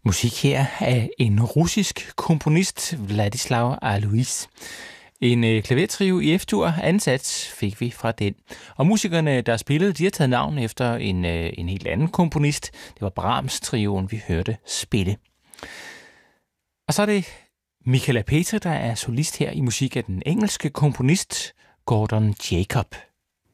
Musik her af en russisk komponist, Vladislav Alois. En klavertrio i F-dur ansats fik vi fra den. Og musikerne, der spillede, de har taget navn efter en helt anden komponist. Det var Brahms-trioen, vi hørte spille. Og så er det Michaela Petri, der er solist her i musik af den engelske komponist Gordon Jacob.